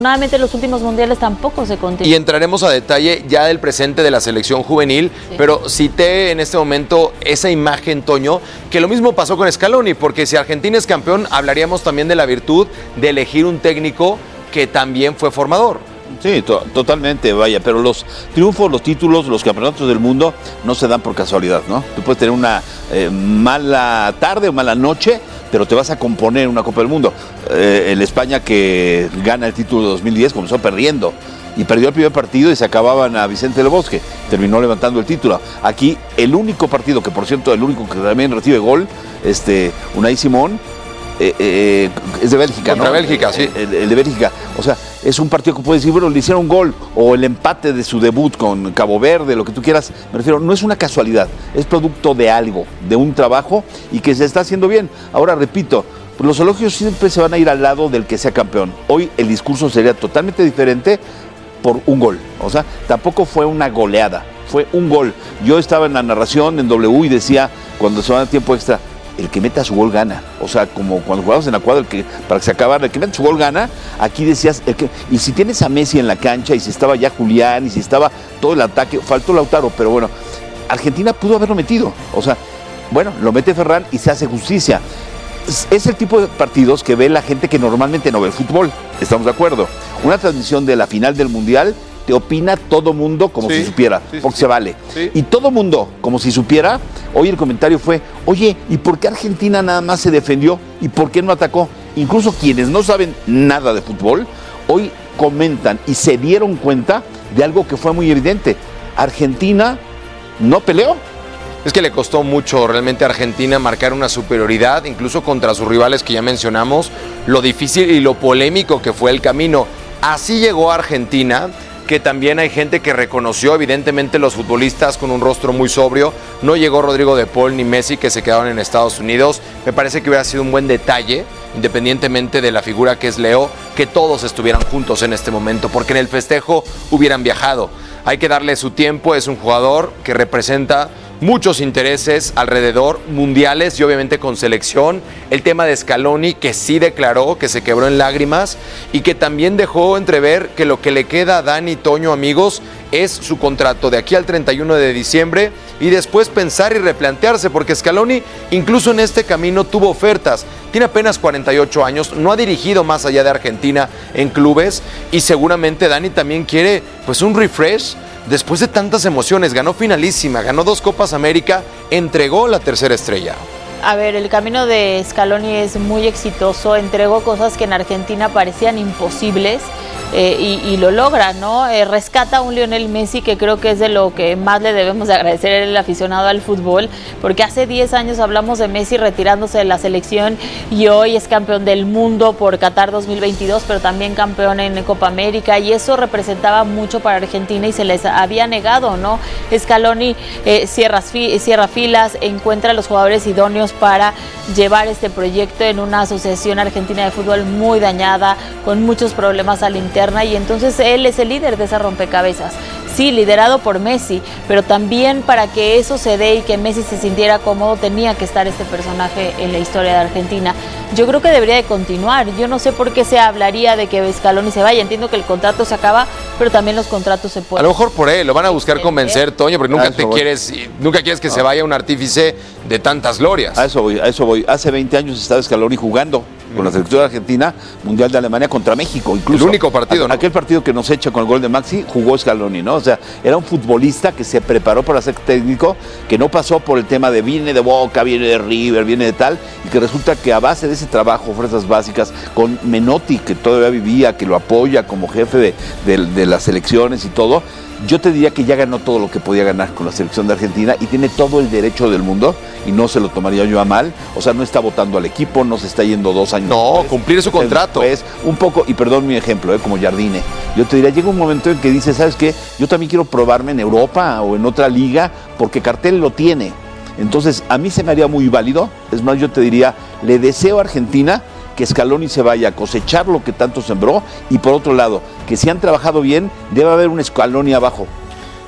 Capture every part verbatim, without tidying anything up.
Nuevamente los últimos mundiales tampoco se continúan. Y entraremos a detalle ya del presente de la selección juvenil, sí. Pero cité en este momento esa imagen, Toño, que lo mismo pasó con Scaloni, porque si Argentina es campeón, hablaríamos también de la virtud de elegir un técnico que también fue formador. Sí, to- totalmente, vaya, pero los triunfos, los títulos, los campeonatos del mundo no se dan por casualidad, ¿no? Tú puedes tener una eh, mala tarde o mala noche, pero te vas a componer una Copa del Mundo. Eh, el España que gana el título de dos mil diez comenzó perdiendo y perdió el primer partido y se acababan a Vicente del Bosque, terminó levantando el título. Aquí el único partido, que por cierto el único que también recibe gol, este, Unai Simón, eh, eh, es de Bélgica, Contra ¿no? Bélgica, sí. El, el de Bélgica, o sea, es un partido que puedes decir, bueno, le hicieron gol, o el empate de su debut con Cabo Verde, lo que tú quieras, me refiero, no es una casualidad, es producto de algo, de un trabajo y que se está haciendo bien. Ahora, repito, los elogios siempre se van a ir al lado del que sea campeón. Hoy el discurso sería totalmente diferente por un gol, o sea, tampoco fue una goleada, fue un gol. Yo estaba en la narración en W y decía, cuando se va a tiempo extra, el que meta su gol gana, o sea, como cuando jugabas en la cuadra, el que, para que se acabara, el que meta su gol gana. Aquí decías, el que, y si tienes a Messi en la cancha, y si estaba ya Julián, y si estaba todo el ataque, faltó Lautaro, pero bueno, Argentina pudo haberlo metido, o sea, bueno, lo mete Ferran y se hace justicia. Es, es el tipo de partidos que ve la gente que normalmente no ve el fútbol, estamos de acuerdo. Una transmisión de la final del Mundial, te opina todo mundo como sí, si supiera, sí, porque sí, se vale. Sí. Y todo mundo como si supiera. Hoy el comentario fue, oye, ¿y por qué Argentina nada más se defendió? ¿Y por qué no atacó? Incluso quienes no saben nada de fútbol, hoy comentan y se dieron cuenta de algo que fue muy evidente. Argentina no peleó. Es que le costó mucho realmente a Argentina marcar una superioridad, incluso contra sus rivales que ya mencionamos, lo difícil y lo polémico que fue el camino. Así llegó a Argentina, que también hay gente que reconoció, evidentemente los futbolistas con un rostro muy sobrio. No llegó Rodrigo de Paul ni Messi, que se quedaron en Estados Unidos. Me parece que hubiera sido un buen detalle, independientemente de la figura que es Leo, que todos estuvieran juntos en este momento, porque en el festejo hubieran viajado. Hay que darle su tiempo, es un jugador que representa muchos intereses alrededor, mundiales y obviamente con selección. El tema de Scaloni, que sí declaró que se quebró en lágrimas y que también dejó entrever que lo que le queda a Dani, Toño, amigos, es su contrato de aquí al treinta y uno de diciembre y después pensar y replantearse, porque Scaloni incluso en este camino tuvo ofertas. Tiene apenas cuarenta y ocho años, no ha dirigido más allá de Argentina en clubes y seguramente Dani también quiere pues un refresh. Después de tantas emociones, ganó finalísima, ganó dos Copas América, entregó la tercera estrella. A ver, el camino de Scaloni es muy exitoso, entregó cosas que en Argentina parecían imposibles eh, y, y lo logra, ¿no? Eh, rescata a un Lionel Messi que creo que es de lo que más le debemos de agradecer el aficionado al fútbol, porque hace diez años hablamos de Messi retirándose de la selección y hoy es campeón del mundo por Qatar dos mil veintidós, pero también campeón en Copa América y eso representaba mucho para Argentina y se les había negado, ¿no? Scaloni eh, cierra, fi- cierra filas, encuentra a los jugadores idóneos para llevar este proyecto en una asociación argentina de fútbol muy dañada, con muchos problemas a la interna y entonces él es el líder de esa rompecabezas. Sí, liderado por Messi, pero también para que eso se dé y que Messi se sintiera cómodo tenía que estar este personaje en la historia de Argentina. Yo creo que debería de continuar. Yo no sé por qué se hablaría de que Scaloni se vaya. Entiendo que el contrato se acaba, pero también los contratos se pueden. A lo mejor por él, lo van a buscar convencer, Toño, porque nunca te quieres, nunca quieres que no. se vaya un artífice de tantas glorias. A eso voy, a eso voy. Hace veinte años estaba Scaloni jugando con la selección de Argentina, Mundial de Alemania contra México, incluso. El único partido, ¿no? Aquel partido que nos echa con el gol de Maxi, jugó Scaloni, ¿no? O sea, era un futbolista que se preparó para ser técnico, que no pasó por el tema de viene de Boca, viene de River, viene de tal, y que resulta que a base de ese trabajo, fuerzas básicas, con Menotti, que todavía vivía, que lo apoya como jefe de, de, de las selecciones y todo, yo te diría que ya ganó todo lo que podía ganar con la selección de Argentina y tiene todo el derecho del mundo y no se lo tomaría yo a mal. O sea, no está votando al equipo, no se está yendo dos años. No, después, cumplir su contrato. Pues un poco, y perdón mi ejemplo, eh, como Jardine. Yo te diría, llega un momento en que dices, ¿sabes qué? Yo también quiero probarme en Europa o en otra liga porque Cartel lo tiene. Entonces, a mí se me haría muy válido. Es más, yo te diría, le deseo a Argentina que Scaloni se vaya a cosechar lo que tanto sembró y por otro lado, que si han trabajado bien, debe haber un Scaloni abajo.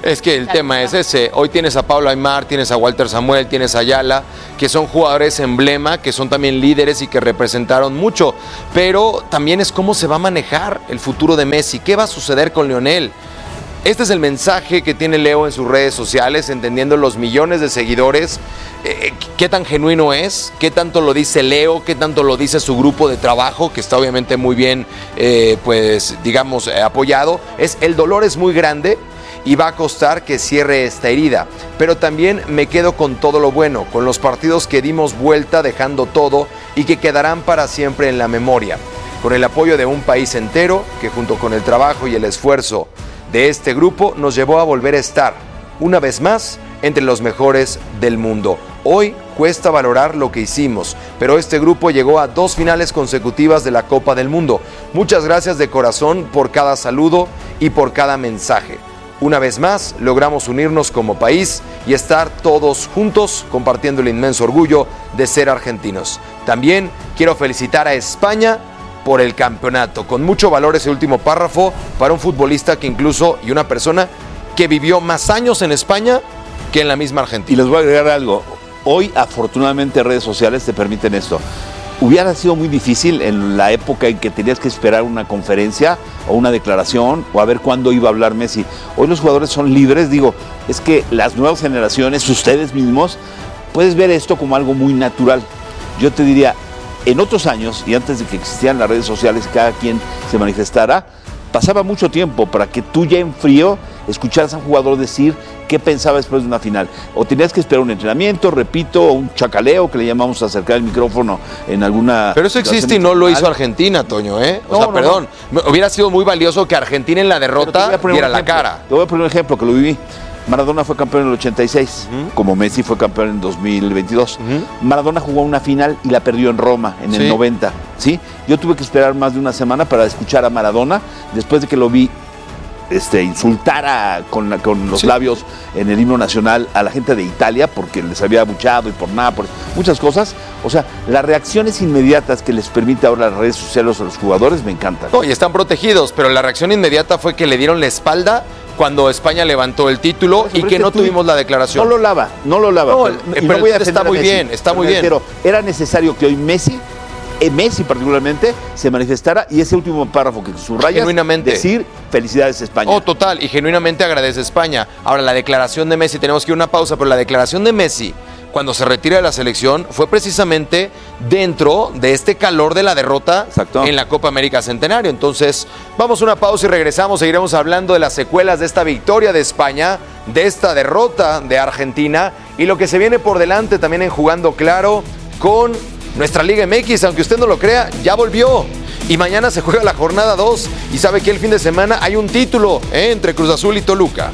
Es que el tema es ese. Hoy tienes a Pablo Aimar, tienes a Walter Samuel, tienes a Ayala, que son jugadores emblema, que son también líderes y que representaron mucho. Pero también es cómo se va a manejar el futuro de Messi. ¿Qué va a suceder con Lionel? Este es el mensaje que tiene Leo en sus redes sociales, entendiendo los millones de seguidores. Eh, ¿Qué tan genuino es? ¿Qué tanto lo dice Leo? ¿Qué tanto lo dice su grupo de trabajo? Que está obviamente muy bien, eh, pues, digamos, eh, apoyado. Es, el dolor es muy grande y va a costar que cierre esta herida. Pero también me quedo con todo lo bueno, con los partidos que dimos vuelta dejando todo y que quedarán para siempre en la memoria. Con el apoyo de un país entero que junto con el trabajo y el esfuerzo de este grupo nos llevó a volver a estar, una vez más, entre los mejores del mundo. Hoy cuesta valorar lo que hicimos, pero este grupo llegó a dos finales consecutivas de la Copa del Mundo. Muchas gracias de corazón por cada saludo y por cada mensaje. Una vez más, logramos unirnos como país y estar todos juntos compartiendo el inmenso orgullo de ser argentinos. También quiero felicitar a España por el campeonato. Con mucho valor ese último párrafo para un futbolista que incluso, y una persona que vivió más años en España que en la misma Argentina. Y les voy a agregar algo. Hoy, afortunadamente, redes sociales te permiten esto. Hubiera sido muy difícil en la época en que tenías que esperar una conferencia o una declaración o a ver cuándo iba a hablar Messi. Hoy los jugadores son libres. Digo, es que las nuevas generaciones, ustedes mismos, puedes ver esto como algo muy natural. Yo te diría, en otros años, y antes de que existieran las redes sociales y cada quien se manifestara, pasaba mucho tiempo para que tú ya en frío escucharas a un jugador decir qué pensaba después de una final. O tenías que esperar un entrenamiento, repito, o un chacaleo, que le llamamos a acercar el micrófono en alguna... Pero eso existe y no lo hizo Argentina, Toño, ¿eh? O no, sea, no, perdón, no. Hubiera sido muy valioso que Argentina en la derrota diera la cara. Te voy a poner un ejemplo que lo viví. Maradona fue campeón en el ochenta y seis, uh-huh. como Messi fue campeón en dos mil veintidós. Uh-huh. Maradona jugó una final y la perdió en Roma en el sí. noventa. ¿Sí? Yo tuve que esperar más de una semana para escuchar a Maradona después de que lo vi este, insultar a, con, la, con los sí. labios en el himno nacional a la gente de Italia porque les había abuchado y por Nápoles, muchas cosas. O sea, las reacciones inmediatas que les permite ahora las redes sociales a los jugadores me encantan. No, y están protegidos, pero la reacción inmediata fue que le dieron la espalda cuando España levantó el título y que no tuvimos la declaración. No lo lava, no lo lava. No, pero, pero no voy a está muy bien, está muy bien. Pero era necesario que hoy Messi, eh, Messi particularmente, se manifestara y ese último párrafo que subrayas, genuinamente decir felicidades España. Oh, total, y genuinamente agradece España. Ahora, la declaración de Messi, tenemos que ir a una pausa, pero la declaración de Messi cuando se retira de la selección fue precisamente dentro de este calor de la derrota Exacto. en la Copa América Centenario. Entonces, vamos a una pausa y regresamos. Seguiremos hablando de las secuelas de esta victoria de España, de esta derrota de Argentina y lo que se viene por delante también en Jugando Claro con nuestra Liga M X. Aunque usted no lo crea, ya volvió. Y mañana se juega la jornada dos. Y sabe que el fin de semana hay un título ¿eh? entre Cruz Azul y Toluca.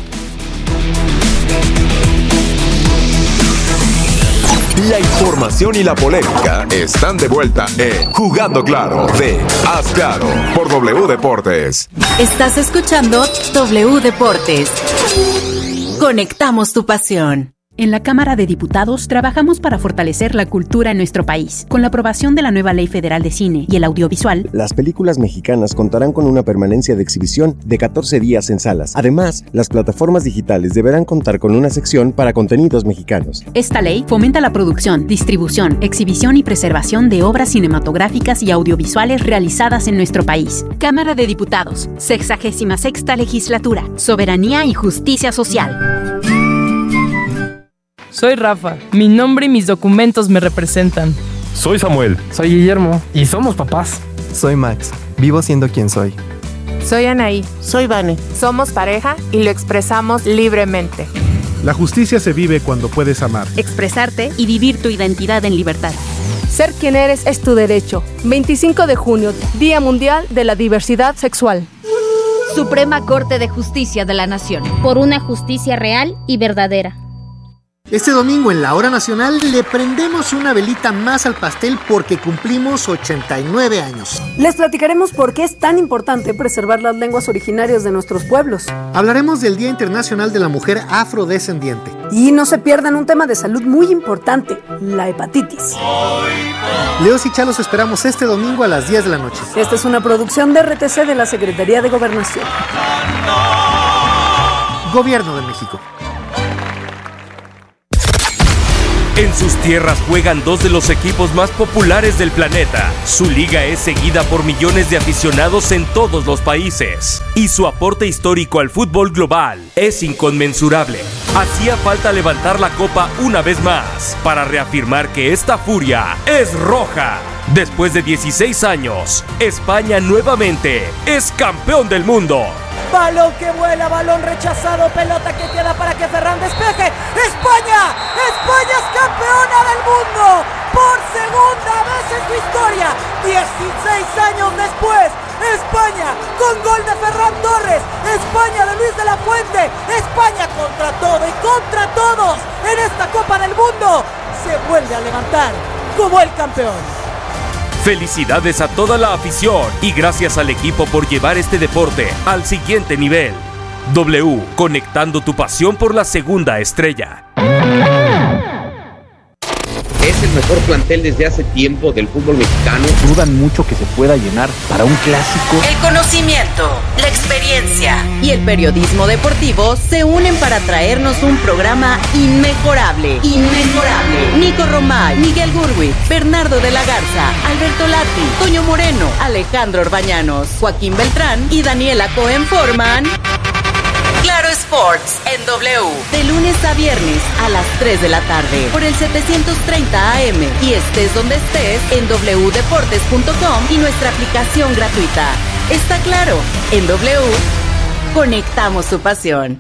La información y la polémica están de vuelta en Jugando Claro de Haz Claro por W Deportes. Estás escuchando W Deportes. Conectamos tu pasión. En la Cámara de Diputados trabajamos para fortalecer la cultura en nuestro país. Con la aprobación de la nueva Ley Federal de Cine y el Audiovisual, las películas mexicanas contarán con una permanencia de exhibición de catorce días en salas. Además, las plataformas digitales deberán contar con una sección para contenidos mexicanos. Esta ley fomenta la producción, distribución, exhibición y preservación de obras cinematográficas y audiovisuales realizadas en nuestro país. Cámara de Diputados, sexagésima sexta Legislatura, Soberanía y Justicia Social. Soy Rafa, mi nombre y mis documentos me representan. Soy Samuel. Soy Guillermo y somos papás. Soy Max, vivo siendo quien soy. Soy Anaí. Soy Vane. Somos pareja y lo expresamos libremente. La justicia se vive cuando puedes amar, expresarte y vivir tu identidad en libertad. Ser quien eres es tu derecho. veinticinco de junio, Día Mundial de la Diversidad Sexual. Suprema Corte de Justicia de la Nación. Por una justicia real y verdadera. Este domingo en la Hora Nacional le prendemos una velita más al pastel porque cumplimos ochenta y nueve años. Les platicaremos por qué es tan importante preservar las lenguas originarias de nuestros pueblos. Hablaremos del Día Internacional de la Mujer Afrodescendiente. Y no se pierdan un tema de salud muy importante, la hepatitis. Leos y Chalos esperamos este domingo a las diez de la noche. Esta es una producción de R T C de la Secretaría de Gobernación. Gobierno de México. En sus tierras juegan dos de los equipos más populares del planeta. Su liga es seguida por millones de aficionados en todos los países. Y su aporte histórico al fútbol global es inconmensurable. Hacía falta levantar la copa una vez más para reafirmar que esta furia es roja. Después de dieciséis años, España nuevamente es campeón del mundo. Balón que vuela, balón rechazado, pelota que queda para que Ferran despeje. ¡España! ¡España es campeona del mundo! Por segunda vez en su historia, dieciséis años después, España con gol de Ferran Torres, España de Luis de la Fuente, España contra todo y contra todos en esta Copa del Mundo, se vuelve a levantar como el campeón. Felicidades a toda la afición y gracias al equipo por llevar este deporte al siguiente nivel. W, conectando tu pasión por la segunda estrella. Es el mejor plantel desde hace tiempo del fútbol mexicano. Dudan mucho que se pueda llenar para un clásico. El conocimiento, la experiencia y el periodismo deportivo se unen para traernos un programa inmejorable. Inmejorable. Nico Romay, Miguel Gurwitz, Bernardo de la Garza, Alberto Lati, Toño Moreno, Alejandro Orbañanos, Joaquín Beltrán y Daniela Cohen forman Claro Sports en W, de lunes a viernes a las tres de la tarde por el setecientos treinta A M y estés donde estés en doble u deportes punto com y nuestra aplicación gratuita. Está claro, en W conectamos tu pasión.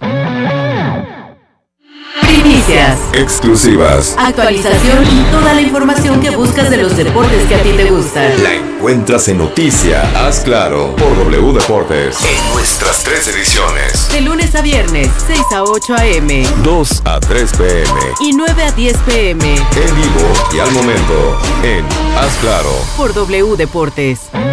Primicias, exclusivas, actualización y toda la información que buscas de los deportes que a ti te gustan. La encuentras en Noticia, Haz Claro, por W Deportes, en nuestras tres ediciones. De lunes a viernes, seis a ocho A M, dos a tres P M y nueve a diez P M. En vivo y al momento, en Haz Claro, por W Deportes.